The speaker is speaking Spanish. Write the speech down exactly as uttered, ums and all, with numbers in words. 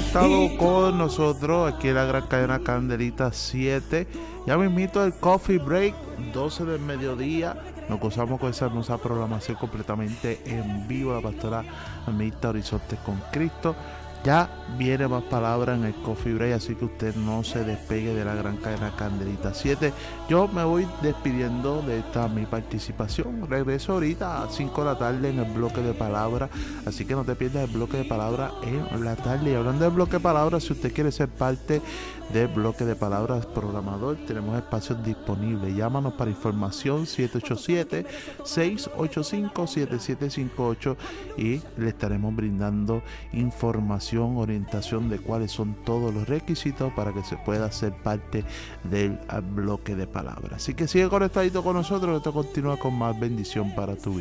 conectado con nosotros aquí en la Gran Cadena Candelita siete. Ya me invito al Coffee Break, doce del mediodía. Nos gozamos con esa hermosa programación completamente en vivo. La pastora Amita Horizontes con Cristo. Ya viene más palabras en el Coffee Break, así que usted no se despegue de la Gran Cadena Candelita siete. Yo me voy despidiendo de esta mi participación. Regreso ahorita a cinco de la tarde en el bloque de palabras, así que no te pierdas el bloque de palabras en la tarde. Y hablando del bloque de palabras, si usted quiere ser parte del bloque de palabras programador, tenemos espacios disponibles. Llámanos para información siete ocho siete, seis ocho cinco, siete siete cinco ocho y le estaremos brindando información, orientación de cuáles son todos los requisitos para que se pueda ser parte del bloque de palabras. Así que sigue conectadito con nosotros, que esto continúa con más bendición para tu vida.